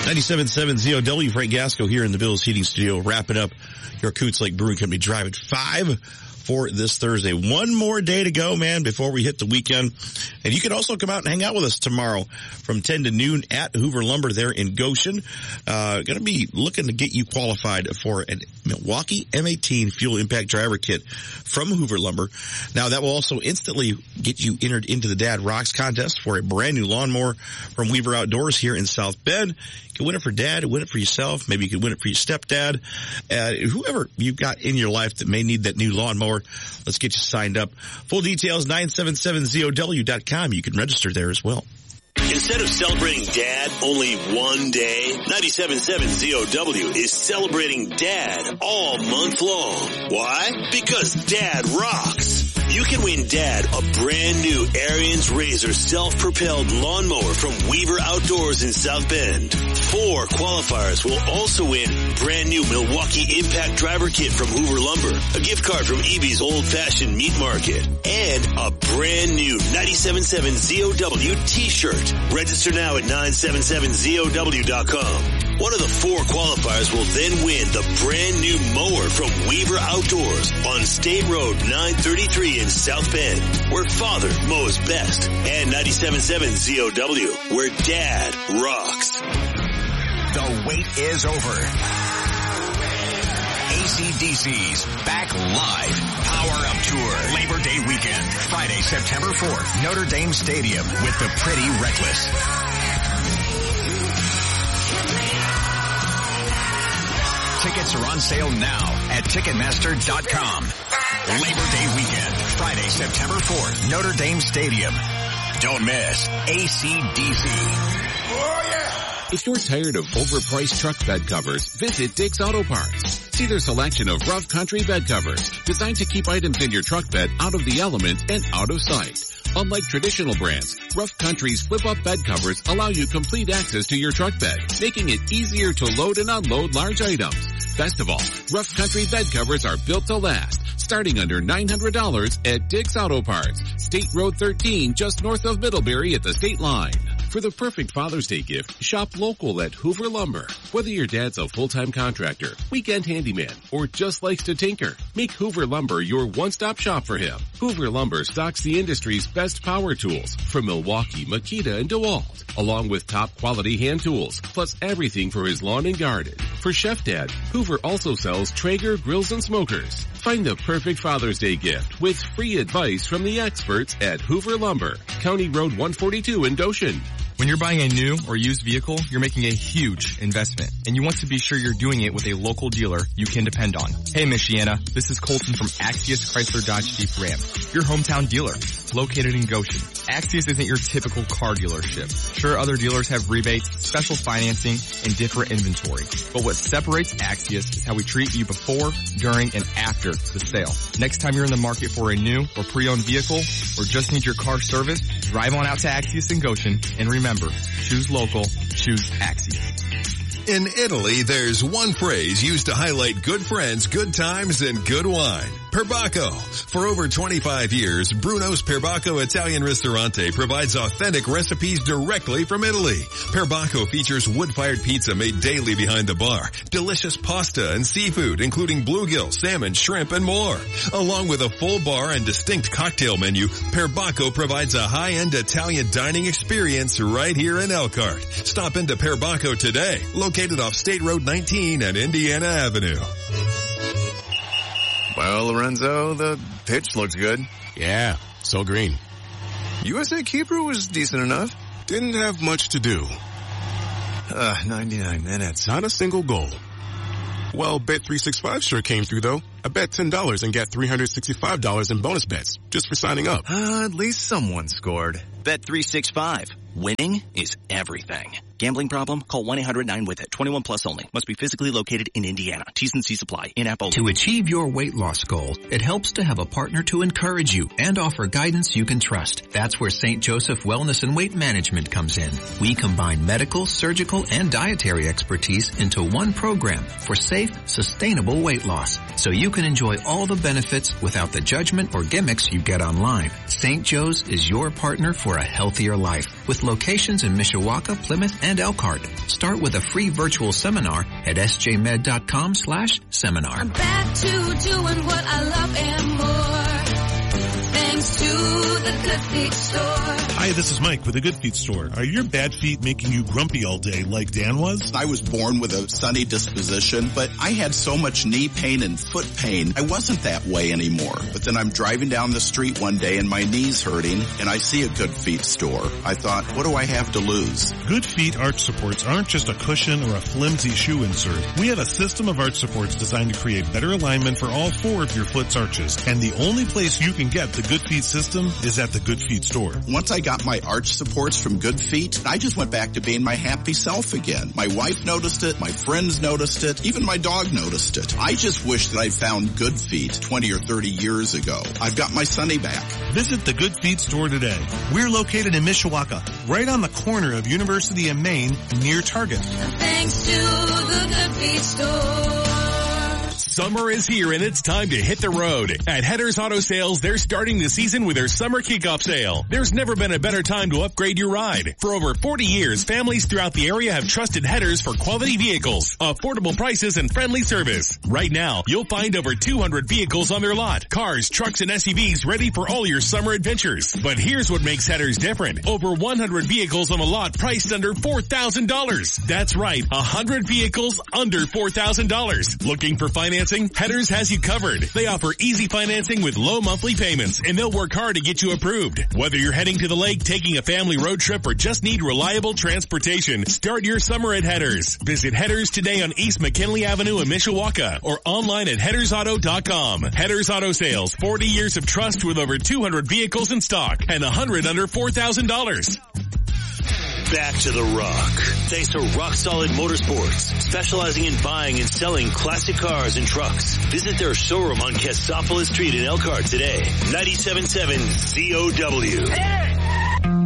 97.7 ZOW, Frank Gasco here in the Bills Heating Studio, wrapping up your Coots Lake Brewing Company Drive at 5 for this Thursday. One more day to go, man, before we hit the weekend. And you can also come out and hang out with us tomorrow from 10 to noon at Hoover Lumber there in Goshen. Going to be looking to get you qualified for a Milwaukee M18 Fuel Impact Driver Kit from Hoover Lumber. Now, that will also instantly get you entered into the Dad Rocks contest for a brand new lawnmower from Weaver Outdoors here in South Bend. You can win it for Dad, win it for yourself. Maybe you can win it for your stepdad. Whoever you've got in your life that may need that new lawnmower, let's get you signed up. Full details, 977ZOW.com. You can register there as well. Instead of celebrating Dad only one day, 97.7 ZOW is celebrating Dad all month long. Why? Because Dad rocks. You can win Dad a brand new Ariens Razor self-propelled lawnmower from Weaver Outdoors in South Bend. 4 qualifiers will also win brand new Milwaukee Impact Driver Kit from Hoover Lumber, a gift card from EB's Old Fashioned Meat Market, and a brand new 97.7 ZOW t-shirt. Register now at 977ZOW.com. One of the 4 qualifiers will then win the brand new mower from Weaver Outdoors on State Road 933 in South Bend, where Father mows best, and 97.7 ZOW, where Dad rocks. The wait is over. AC/DC's back live. Power Up Tour. Labor Day weekend. Friday, September 4th. Notre Dame Stadium with the Pretty Reckless. Tickets are on sale now at Ticketmaster.com. Labor Day weekend. Friday, September 4th. Notre Dame Stadium. Don't miss AC/DC. Oh, yeah. If you're tired of overpriced truck bed covers, visit Dick's Auto Parts. See their selection of rough country bed covers designed to keep items in your truck bed out of the elements and out of sight. Unlike traditional brands, Rough Country's flip-up bed covers allow you complete access to your truck bed, making it easier to load and unload large items. Best of all, Rough Country bed covers are built to last, starting under $900 at Dick's Auto Parts, State Road 13, just north of Middlebury at the state line. For the perfect Father's Day gift, shop local at Hoover Lumber. Whether your dad's a full-time contractor, weekend handyman, or just likes to tinker, make Hoover Lumber your one-stop shop for him. Hoover Lumber stocks the industry's best power tools from Milwaukee, Makita, and DeWalt, along with top-quality hand tools, plus everything for his lawn and garden. For Chef Dad, Hoover also sells Traeger grills and smokers. Find the perfect Father's Day gift with free advice from the experts at Hoover Lumber, County Road 142 in Goshen. When you're buying a new or used vehicle, you're making a huge investment, and you want to be sure you're doing it with a local dealer you can depend on. Hey, Michiana, this is Colton from Axius Chrysler Dodge Jeep Ram, your hometown dealer, located in Goshen. Axius isn't your typical car dealership. Sure, other dealers have rebates, special financing, and different inventory, but what separates Axius is how we treat you before, during, and after the sale. Next time you're in the market for a new or pre-owned vehicle, or just need your car serviced, drive on out to Axius in Goshen, and remember, choose local, choose Axius. In Italy, there's one phrase used to highlight good friends, good times, and good wine. Perbacco. For over 25 years, Bruno's Perbacco Italian Ristorante provides authentic recipes directly from Italy. Perbacco features wood-fired pizza made daily behind the bar, delicious pasta and seafood, including bluegill, salmon, shrimp, and more. Along with a full bar and distinct cocktail menu, Perbacco provides a high-end Italian dining experience right here in Elkhart. Stop into Perbacco today, located off State Road 19 and Indiana Avenue. Well, Lorenzo, the pitch looks good. Yeah, so green. USA Keeper was decent enough. Didn't have much to do. 99 minutes. Not a single goal. Well, Bet365 sure came through, though. I bet $10 and got $365 in bonus bets just for signing up. At least someone scored. Bet365. Winning is everything. Gambling problem? Call 1-800-9-WITH-IT. 21 plus only. Must be physically located in Indiana. T's and C's apply. In-app only. To achieve your weight loss goal, it helps to have a partner to encourage you and offer guidance you can trust. That's where St. Joseph Wellness and Weight Management comes in. We combine medical, surgical, and dietary expertise into one program for safe, sustainable weight loss, so you can enjoy all the benefits without the judgment or gimmicks you get online. St. Joe's is your partner for a healthier life with locations in Mishawaka, Plymouth, and Elkhart. Start with a free virtual seminar at sjmed.com/seminar. I'm back to doing what I love and more. Thanks to the Good Feet Store. Hi, this is Mike with the Good Feet Store. Are your bad feet making you grumpy all day like Dan was? I was born with a sunny disposition, but I had so much knee pain and foot pain, I wasn't that way anymore. But then I'm driving down the street one day and my knee's hurting, and I see a Good Feet Store. I thought, what do I have to lose? Good Feet arch supports aren't just a cushion or a flimsy shoe insert. We have a system of arch supports designed to create better alignment for all 4 of your foot's arches. And the only place you can get the Good Feet system is at the Good Feet Store. Once I got my arch supports from Good Feet, I just went back to being my happy self again. My wife noticed it, my friends noticed it, even my dog noticed it. I just wish that I found Good Feet 20 or 30 years ago. I've got my Sunny back. Visit the Good Feet Store today. We're located in Mishawaka, right on the corner of University and Main, near Target. Thanks to the Good Feet Store. Summer is here and it's time to hit the road. At Headers Auto Sales, they're starting the season with their summer kickoff sale. There's never been a better time to upgrade your ride. For over 40 years, families throughout the area have trusted Headers for quality vehicles, affordable prices, and friendly service. Right now, you'll find over 200 vehicles on their lot. Cars, trucks, and SUVs ready for all your summer adventures. But here's what makes Headers different. Over 100 vehicles on the lot priced under $4,000. That's right, 100 vehicles under $4,000. Looking for financing? Headers has you covered. They offer easy financing with low monthly payments, and they'll work hard to get you approved. Whether you're heading to the lake, taking a family road trip, or just need reliable transportation, start your summer at Headers. Visit Headers today on East McKinley Avenue in Mishawaka or online at headersauto.com. Headers Auto Sales, 40 years of trust with over 200 vehicles in stock and 100 under $4,000. Back to the Rock. Thanks to Rock Solid Motorsports, specializing in buying and selling classic cars and trucks. Visit their showroom on Cassopolis Street in Elkhart today. 97.7 COW. Hey!